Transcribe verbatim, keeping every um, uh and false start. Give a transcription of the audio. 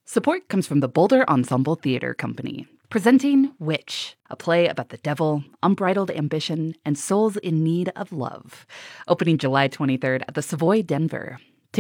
Support comes from the Boulder Ensemble Theater Company, presenting Witch, a play about the devil, unbridled ambition, and souls in need of love. Opening July twenty-third at the Savoy Denver.